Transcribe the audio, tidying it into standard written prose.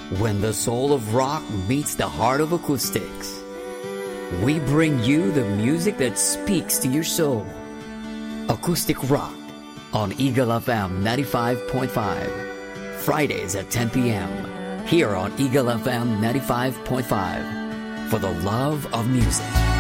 When the soul of rock meets the heart of acoustics, we bring you the music that speaks to your soul. Acoustic Rock on Eagle FM 95.5. Fridays at 10 p.m. here on Eagle FM 95.5 for the love of music.